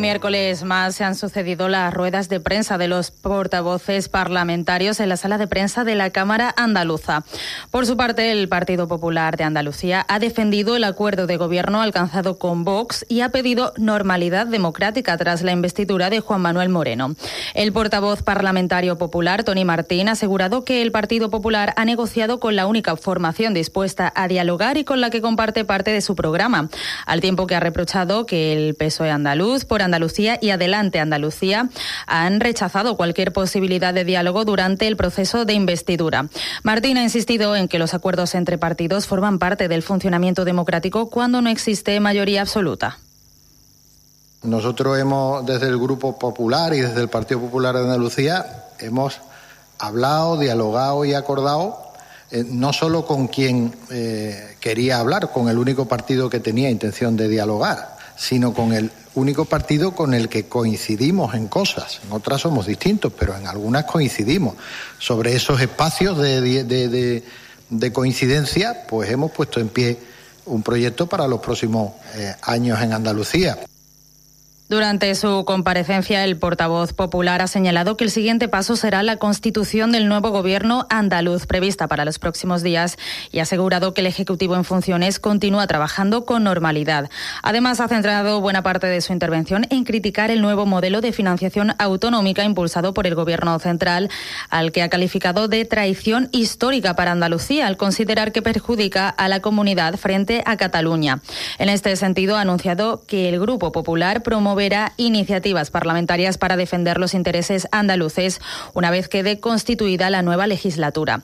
miércoles más se han sucedido las ruedas de prensa de los portavoces parlamentarios en la sala de prensa de la Cámara Andaluza. Por su parte, el Partido Popular de Andalucía ha defendido el acuerdo de gobierno alcanzado con Vox y ha pedido normalidad democrática tras la investidura de Juan Manuel Moreno. El portavoz parlamentario popular, Toni Martín, ha asegurado que el Partido Popular ha negociado con la única formación dispuesta a dialogar y con la que comparte parte de su programa, al tiempo que ha reprochado que el PSOE andaluz, Por Andalucía y Adelante Andalucía han rechazado cualquier posibilidad de diálogo durante el proceso de investidura. Martín ha insistido en que los acuerdos entre partidos forman parte del funcionamiento democrático cuando no existe mayoría absoluta. Nosotros desde el Grupo Popular y desde el Partido Popular de Andalucía, hemos hablado, dialogado y acordado no solo con quien quería hablar, con el único partido que tenía intención de dialogar, sino con el único partido con el que coincidimos en cosas. En otras somos distintos, pero en algunas coincidimos. Sobre esos espacios de coincidencia, pues hemos puesto en pie un proyecto para los próximos años en Andalucía. Durante su comparecencia, el portavoz popular ha señalado que el siguiente paso será la constitución del nuevo gobierno andaluz prevista para los próximos días y ha asegurado que el Ejecutivo en funciones continúa trabajando con normalidad. Además, ha centrado buena parte de su intervención en criticar el nuevo modelo de financiación autonómica impulsado por el Gobierno central, al que ha calificado de traición histórica para Andalucía, al considerar que perjudica a la comunidad frente a Cataluña. En este sentido, ha anunciado que el Grupo Popular promoverá iniciativas parlamentarias para defender los intereses andaluces una vez quede constituida la nueva legislatura.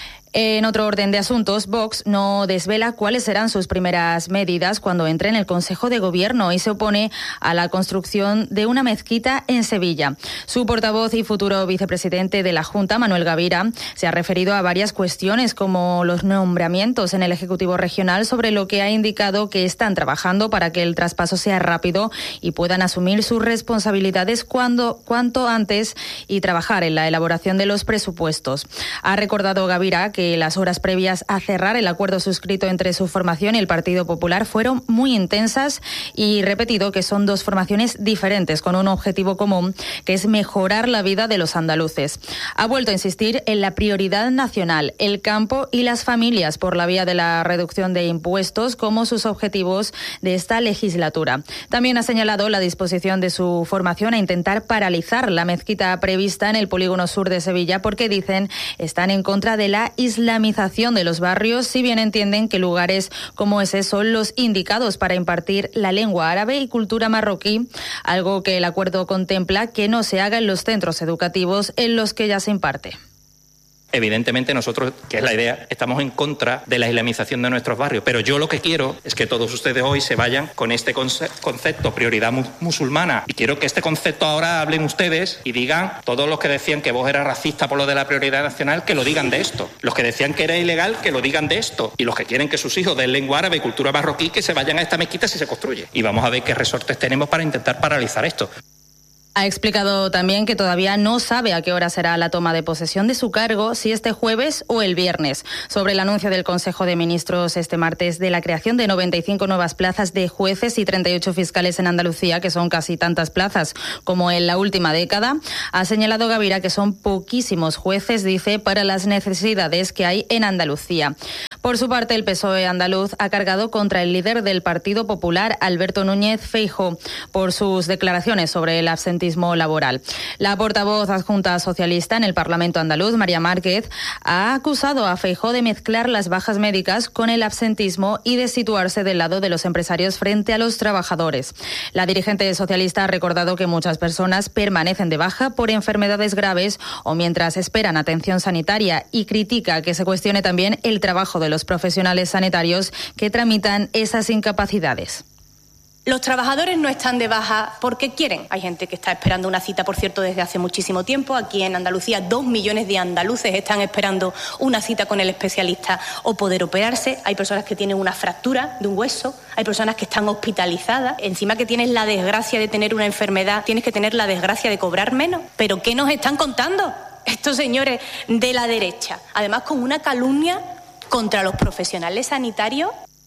En otro orden de asuntos, Vox no desvela cuáles serán sus primeras medidas cuando entre en el Consejo de Gobierno y se opone a la construcción de una mezquita en Sevilla. Su portavoz y futuro vicepresidente de la Junta, Manuel Gavira, se ha referido a varias cuestiones como los nombramientos en el Ejecutivo Regional, sobre lo que ha indicado que están trabajando para que el traspaso sea rápido y puedan asumir sus responsabilidades cuanto antes y trabajar en la elaboración de los presupuestos. Ha recordado Gavira que las horas previas a cerrar el acuerdo suscrito entre su formación y el Partido Popular fueron muy intensas y repetido que son dos formaciones diferentes con un objetivo común, que es mejorar la vida de los andaluces. Ha vuelto a insistir en la prioridad nacional, el campo y las familias por la vía de la reducción de impuestos como sus objetivos de esta legislatura. También ha señalado la disposición de su formación a intentar paralizar la mezquita prevista en el polígono sur de Sevilla porque, dicen, están en contra de la islamización de los barrios, si bien entienden que lugares como ese son los indicados para impartir la lengua árabe y cultura marroquí, algo que el acuerdo contempla que no se haga en los centros educativos en los que ya se imparte. Evidentemente nosotros, que es la idea, estamos en contra de la islamización de nuestros barrios, pero yo lo que quiero es que todos ustedes hoy se vayan con este concepto, prioridad musulmana, y quiero que este concepto ahora hablen ustedes y digan, todos los que decían que vos eras racista por lo de la prioridad nacional, que lo digan de esto, los que decían que era ilegal, que lo digan de esto, y los que quieren que sus hijos den lengua árabe y cultura marroquí, que se vayan a esta mezquita si se construye, y vamos a ver qué resortes tenemos para intentar paralizar esto. Ha explicado también que todavía no sabe a qué hora será la toma de posesión de su cargo, si este jueves o el viernes. Sobre el anuncio del Consejo de Ministros este martes de la creación de 95 nuevas plazas de jueces y 38 fiscales en Andalucía, que son casi tantas plazas como en la última década, ha señalado Gavira que son poquísimos jueces, dice, para las necesidades que hay en Andalucía. Por su parte, el PSOE andaluz ha cargado contra el líder del Partido Popular, Alberto Núñez Feijóo, por sus declaraciones sobre el absentismo laboral. La portavoz adjunta socialista en el Parlamento andaluz, María Márquez, ha acusado a Feijóo de mezclar las bajas médicas con el absentismo y de situarse del lado de los empresarios frente a los trabajadores. La dirigente socialista ha recordado que muchas personas permanecen de baja por enfermedades graves o mientras esperan atención sanitaria y critica que se cuestione también el trabajo de los profesionales sanitarios que tramitan esas incapacidades. Los trabajadores no están de baja porque quieren. Hay gente que está esperando una cita, por cierto, desde hace muchísimo tiempo. Aquí en Andalucía 2 millones de andaluces están esperando una cita con el especialista o poder operarse. Hay personas que tienen una fractura de un hueso, hay personas que están hospitalizadas. Encima que tienes la desgracia de tener una enfermedad, tienes que tener la desgracia de cobrar menos. ¿Pero qué nos están contando estos señores de la derecha? Además, con una calumnia contra los profesionales sanitarios.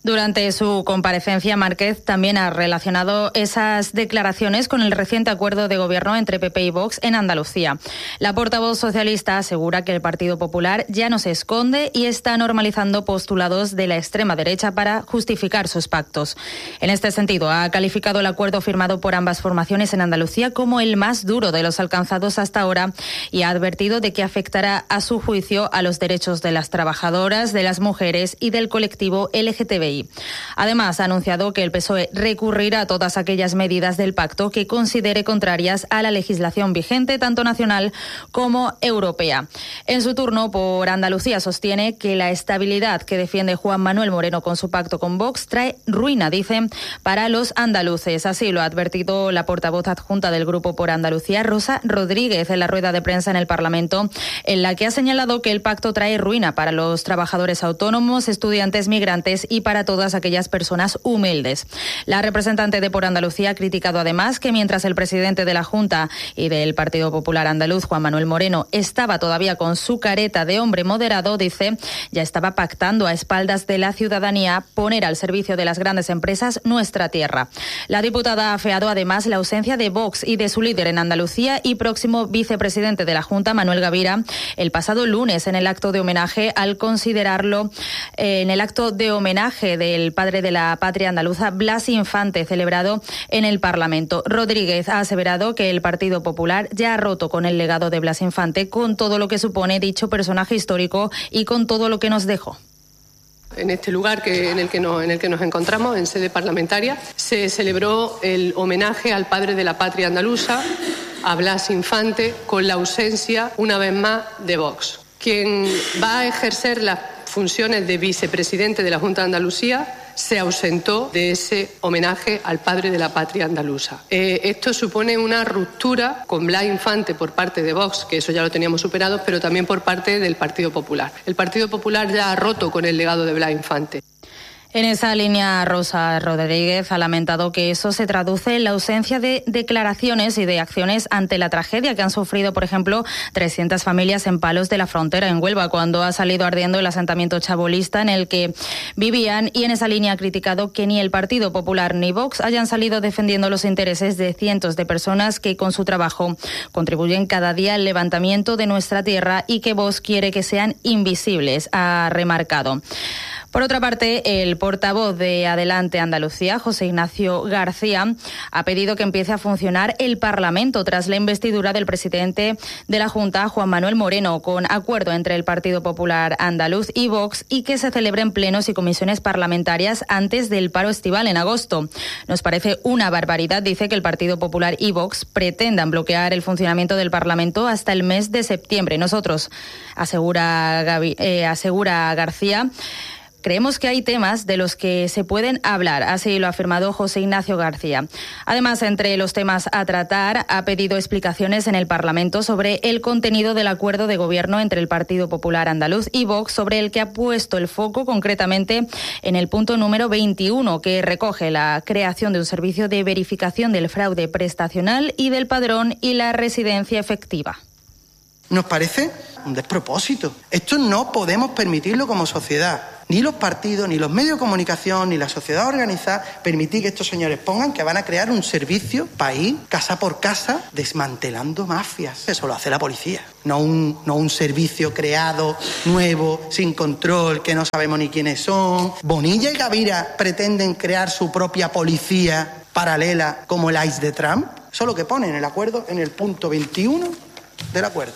Durante su comparecencia, Márquez también ha relacionado esas declaraciones con el reciente acuerdo de gobierno entre PP y Vox en Andalucía. La portavoz socialista asegura que el Partido Popular ya no se esconde y está normalizando postulados de la extrema derecha para justificar sus pactos. En este sentido, ha calificado el acuerdo firmado por ambas formaciones en Andalucía como el más duro de los alcanzados hasta ahora y ha advertido de que afectará, a su juicio, a los derechos de las trabajadoras, de las mujeres y del colectivo LGTBI. Además, ha anunciado que el PSOE recurrirá a todas aquellas medidas del pacto que considere contrarias a la legislación vigente, tanto nacional como europea. En su turno, por Andalucía sostiene que la estabilidad que defiende Juan Manuel Moreno con su pacto con Vox trae ruina, dice, para los andaluces. Así lo ha advertido la portavoz adjunta del Grupo por Andalucía, Rosa Rodríguez, en la rueda de prensa en el Parlamento, en la que ha señalado que el pacto trae ruina para los trabajadores autónomos, estudiantes, migrantes y para todas aquellas personas humildes. La representante de Por Andalucía ha criticado además que mientras el presidente de la Junta y del Partido Popular andaluz, Juan Manuel Moreno, estaba todavía con su careta de hombre moderado, dice, ya estaba pactando a espaldas de la ciudadanía poner al servicio de las grandes empresas nuestra tierra. La diputada ha afeado además la ausencia de Vox y de su líder en Andalucía y próximo vicepresidente de la Junta, Manuel Gavira, el pasado lunes en el acto de homenaje al considerarlo del padre de la patria andaluza, Blas Infante, celebrado en el Parlamento. Rodríguez ha aseverado que el Partido Popular ya ha roto con el legado de Blas Infante, con todo lo que supone dicho personaje histórico y con todo lo que nos dejó. En este lugar en el que nos encontramos, en sede parlamentaria, se celebró el homenaje al padre de la patria andaluza, a Blas Infante, con la ausencia, una vez más, de Vox. Quien va a ejercer las funciones de vicepresidente de la Junta de Andalucía se ausentó de ese homenaje al padre de la patria andaluza. Esto supone una ruptura con Blas Infante por parte de Vox, que eso ya lo teníamos superado, pero también por parte del Partido Popular. El Partido Popular ya ha roto con el legado de Blas Infante. En esa línea, Rosa Rodríguez ha lamentado que eso se traduce en la ausencia de declaraciones y de acciones ante la tragedia que han sufrido, por ejemplo, 300 familias en Palos de la Frontera, en Huelva, cuando ha salido ardiendo el asentamiento chabolista en el que vivían, y en esa línea ha criticado que ni el Partido Popular ni Vox hayan salido defendiendo los intereses de cientos de personas que con su trabajo contribuyen cada día al levantamiento de nuestra tierra y que Vox quiere que sean invisibles, ha remarcado. Por otra parte, el portavoz de Adelante Andalucía, José Ignacio García, ha pedido que empiece a funcionar el Parlamento tras la investidura del presidente de la Junta, Juan Manuel Moreno, con acuerdo entre el Partido Popular andaluz y Vox, y que se celebren plenos y comisiones parlamentarias antes del paro estival en agosto. Nos parece una barbaridad, dice, que el Partido Popular y Vox pretendan bloquear el funcionamiento del Parlamento hasta el mes de septiembre. Nosotros, asegura García, creemos que hay temas de los que se pueden hablar, así lo ha afirmado José Ignacio García. Además, entre los temas a tratar, ha pedido explicaciones en el Parlamento sobre el contenido del acuerdo de gobierno entre el Partido Popular andaluz y Vox, sobre el que ha puesto el foco concretamente en el punto número 21, que recoge la creación de un servicio de verificación del fraude prestacional y del padrón y la residencia efectiva. Nos parece un despropósito. Esto no podemos permitirlo como sociedad. Ni los partidos, ni los medios de comunicación, ni la sociedad organizada permitir que estos señores pongan que van a crear un servicio país, casa por casa, desmantelando mafias. Eso lo hace la policía. No un servicio creado, nuevo, sin control, que no sabemos ni quiénes son. Bonilla y Gavira pretenden crear su propia policía paralela como el ICE de Trump. Eso es lo que pone en el acuerdo, en el punto 21 del acuerdo.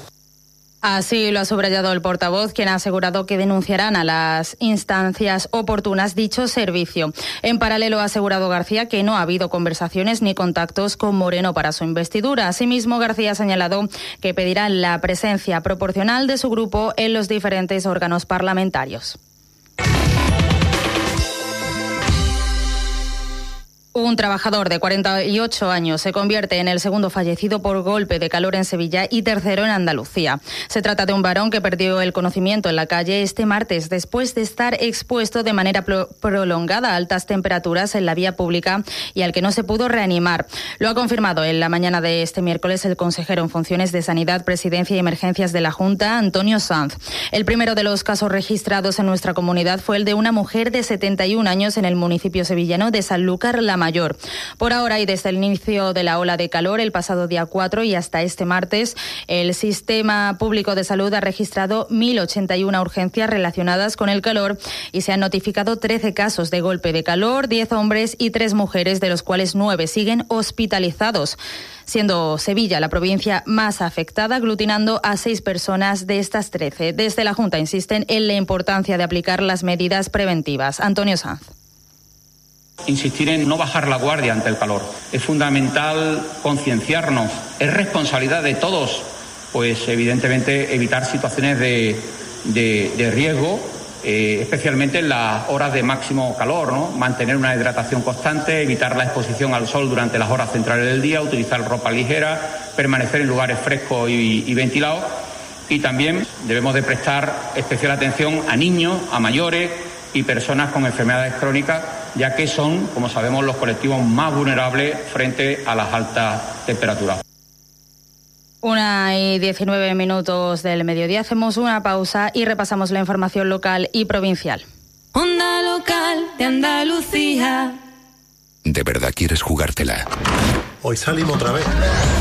Así lo ha subrayado el portavoz, quien ha asegurado que denunciarán a las instancias oportunas dicho servicio. En paralelo, ha asegurado García que no ha habido conversaciones ni contactos con Moreno para su investidura. Asimismo, García ha señalado que pedirán la presencia proporcional de su grupo en los diferentes órganos parlamentarios. Un trabajador de 48 años se convierte en el segundo fallecido por golpe de calor en Sevilla y tercero en Andalucía. Se trata de un varón que perdió el conocimiento en la calle este martes después de estar expuesto de manera prolongada a altas temperaturas en la vía pública y al que no se pudo reanimar. Lo ha confirmado en la mañana de este miércoles el consejero en funciones de Sanidad, Presidencia y Emergencias de la Junta, Antonio Sanz. El primero de los casos registrados en nuestra comunidad fue el de una mujer de 71 años en el municipio sevillano de Sanlúcar la Mayor. Por ahora y desde el inicio de la ola de calor, el pasado día 4 y hasta este martes, el Sistema Público de Salud ha registrado 1.081 urgencias relacionadas con el calor y se han notificado 13 casos de golpe de calor, 10 hombres y 3 mujeres, de los cuales 9 siguen hospitalizados, siendo Sevilla la provincia más afectada, aglutinando a 6 personas de estas 13. Desde la Junta insisten en la importancia de aplicar las medidas preventivas. Antonio Sanz. Insistir en no bajar la guardia ante el calor. Es fundamental concienciarnos. Es responsabilidad de todos, pues evidentemente evitar situaciones de riesgo, especialmente en las horas de máximo calor, ¿no? Mantener una hidratación constante, evitar la exposición al sol durante las horas centrales del día, utilizar ropa ligera, permanecer en lugares frescos y ventilados. Y también debemos de prestar especial atención a niños, a mayores y personas con enfermedades crónicas, ya que son, como sabemos, los colectivos más vulnerables frente a las altas temperaturas. 1:19 del mediodía. Hacemos una pausa y repasamos la información local y provincial. Onda Local de Andalucía. ¿De verdad quieres jugártela? Hoy salimos otra vez.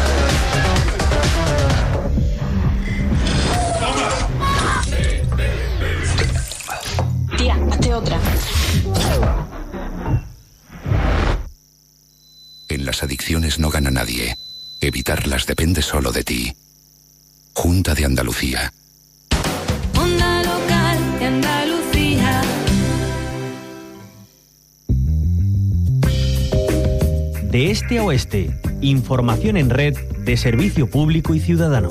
Tía, hazte otra. En las adicciones no gana nadie. Evitarlas depende solo de ti. Junta de Andalucía. Onda Local de Andalucía. De este a oeste, información en red de servicio público y ciudadano.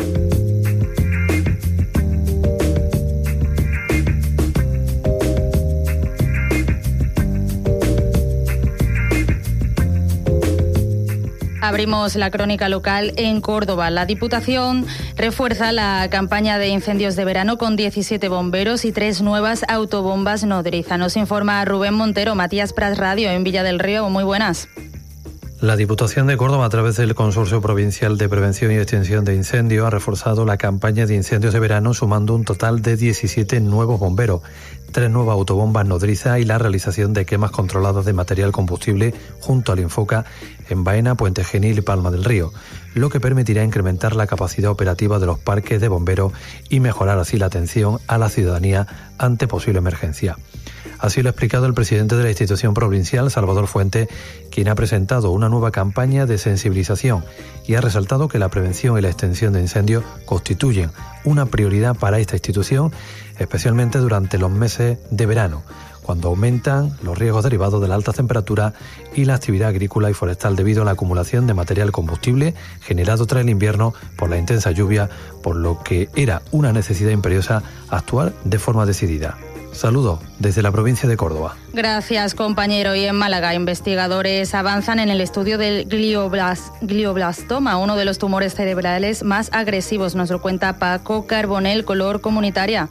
Abrimos la crónica local en Córdoba. La Diputación refuerza la campaña de incendios de verano con 17 bomberos y 3 nuevas autobombas nodriza. Nos informa Rubén Montero, Matías Prats Radio en Villa del Río. Muy buenas. La Diputación de Córdoba, a través del Consorcio Provincial de Prevención y Extinción de Incendios, ha reforzado la campaña de incendios de verano, sumando un total de 17 nuevos bomberos, 3 nuevas autobombas nodriza y la realización de quemas controladas de material combustible junto al Infoca en Baena, Puente Genil y Palma del Río, lo que permitirá incrementar la capacidad operativa de los parques de bomberos y mejorar así la atención a la ciudadanía ante posible emergencia. Así lo ha explicado el presidente de la institución provincial, Salvador Fuente, quien ha presentado una nueva campaña de sensibilización y ha resaltado que la prevención y la extinción de incendios constituyen una prioridad para esta institución, especialmente durante los meses de verano, cuando aumentan los riesgos derivados de la alta temperatura y la actividad agrícola y forestal debido a la acumulación de material combustible generado tras el invierno por la intensa lluvia, por lo que era una necesidad imperiosa actuar de forma decidida. Saludos desde la provincia de Córdoba. Gracias, compañero. Y en Málaga, investigadores avanzan en el estudio del glioblastoma, uno de los tumores cerebrales más agresivos. Nos lo cuenta Paco Carbonell, Color Comunitaria.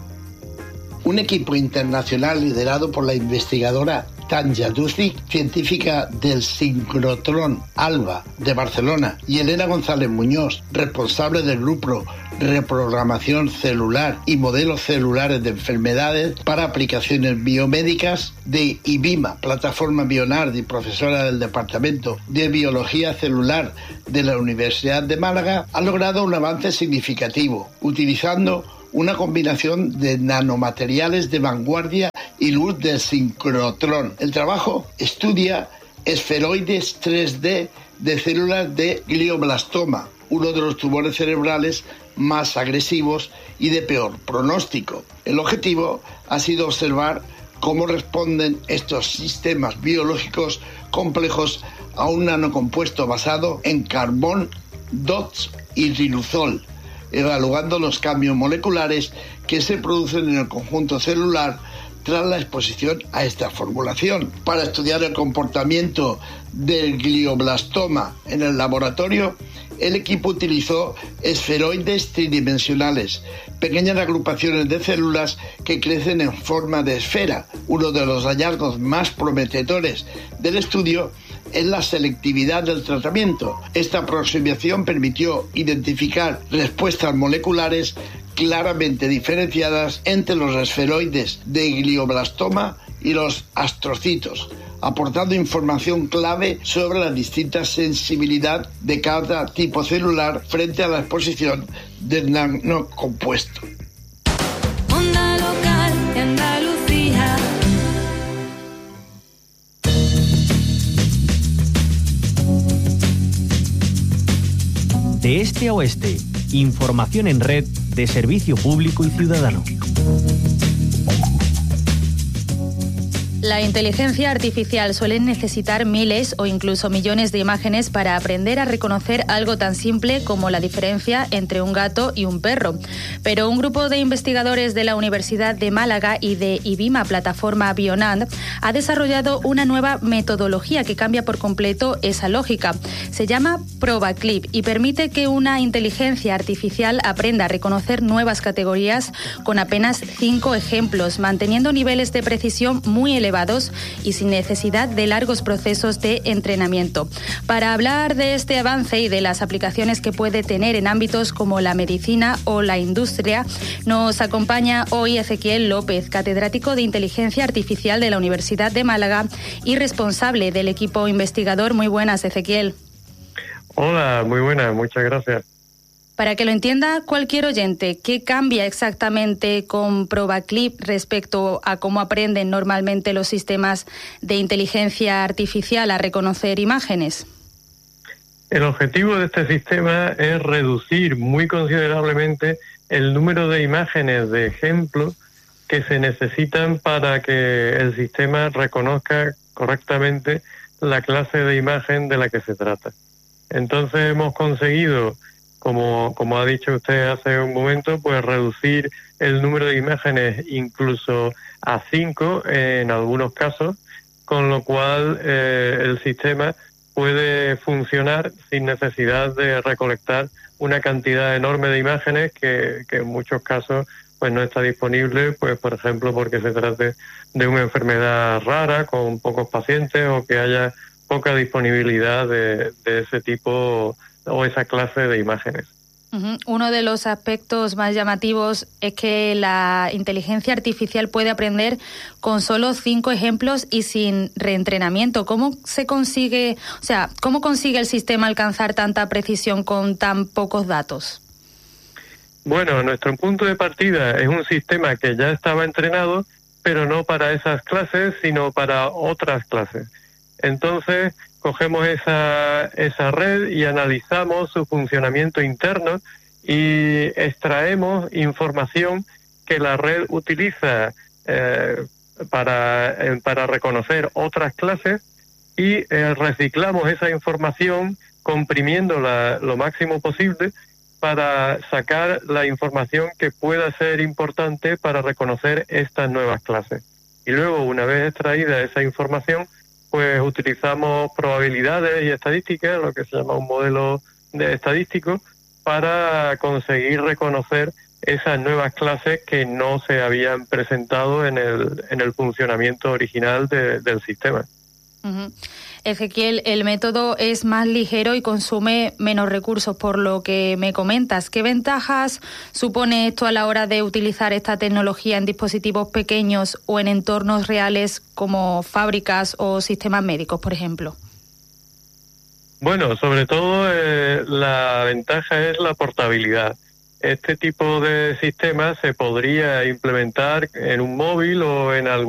Un equipo internacional liderado por la investigadora Tanja Dusik, científica del sincrotrón ALBA de Barcelona, y Elena González Muñoz, responsable del grupo Reprogramación Celular y Modelos Celulares de Enfermedades para Aplicaciones Biomédicas de IBIMA, plataforma Bionardi, profesora del Departamento de Biología Celular de la Universidad de Málaga, ha logrado un avance significativo, utilizando una combinación de nanomateriales de vanguardia y luz del sincrotrón. El trabajo estudia esferoides 3D de células de glioblastoma, uno de los tumores cerebrales más agresivos y de peor pronóstico. El objetivo ha sido observar cómo responden estos sistemas biológicos complejos a un nanocompuesto basado en carbón, DOTS y riluzol, evaluando los cambios moleculares que se producen en el conjunto celular tras la exposición a esta formulación. Para estudiar el comportamiento del glioblastoma en el laboratorio, el equipo utilizó esferoides tridimensionales, pequeñas agrupaciones de células que crecen en forma de esfera. Uno de los hallazgos más prometedores del estudio es la selectividad del tratamiento. Esta aproximación permitió identificar respuestas moleculares claramente diferenciadas entre los esferoides de glioblastoma y los astrocitos, aportando información clave sobre la distinta sensibilidad de cada tipo celular frente a la exposición del nanocompuesto. Onda local de Andalucía. De este a oeste, información en red de servicio público y ciudadano. La inteligencia artificial suele necesitar miles o incluso millones de imágenes para aprender a reconocer algo tan simple como la diferencia entre un gato y un perro. Pero un grupo de investigadores de la Universidad de Málaga y de IBIMA Plataforma Bionand ha desarrollado una nueva metodología que cambia por completo esa lógica. Se llama ProbaClip y permite que una inteligencia artificial aprenda a reconocer nuevas categorías con apenas 5 ejemplos, manteniendo niveles de precisión muy elevados y sin necesidad de largos procesos de entrenamiento. Para hablar de este avance y de las aplicaciones que puede tener en ámbitos como la medicina o la industria, nos acompaña hoy Ezequiel López, catedrático de Inteligencia Artificial de la Universidad de Málaga y responsable del equipo investigador. Muy buenas, Ezequiel. Hola, muy buenas, muchas gracias. Para que lo entienda cualquier oyente, ¿qué cambia exactamente con ProbaClip respecto a cómo aprenden normalmente los sistemas de inteligencia artificial a reconocer imágenes? El objetivo de este sistema es reducir muy considerablemente el número de imágenes de ejemplo que se necesitan para que el sistema reconozca correctamente la clase de imagen de la que se trata. Entonces hemos conseguido, como ha dicho usted hace un momento, pues reducir el número de imágenes incluso a 5 en algunos casos, con lo cual el sistema puede funcionar sin necesidad de recolectar una cantidad enorme de imágenes que en muchos casos pues no está disponible, pues por ejemplo porque se trate de una enfermedad rara con pocos pacientes o que haya poca disponibilidad de ese tipo o esa clase de imágenes. Uno de los aspectos más llamativos es que la inteligencia artificial puede aprender con solo 5 ejemplos y sin reentrenamiento. ¿Cómo consigue el sistema alcanzar tanta precisión con tan pocos datos? Bueno, nuestro punto de partida es un sistema que ya estaba entrenado, pero no para esas clases, sino para otras clases. Entonces, cogemos esa red y analizamos su funcionamiento interno y extraemos información que la red utiliza para reconocer otras clases y reciclamos esa información comprimiéndola lo máximo posible para sacar la información que pueda ser importante para reconocer estas nuevas clases. Y luego, una vez extraída esa información, pues utilizamos probabilidades y estadísticas, lo que se llama un modelo estadístico, para conseguir reconocer esas nuevas clases que no se habían presentado en el funcionamiento original del sistema. Ezequiel, el método es más ligero y consume menos recursos, por lo que me comentas. ¿Qué ventajas supone esto a la hora de utilizar esta tecnología en dispositivos pequeños o en entornos reales como fábricas o sistemas médicos, por ejemplo? Bueno, sobre todo la ventaja es la portabilidad. Este tipo de sistemas se podría implementar en un móvil o en algún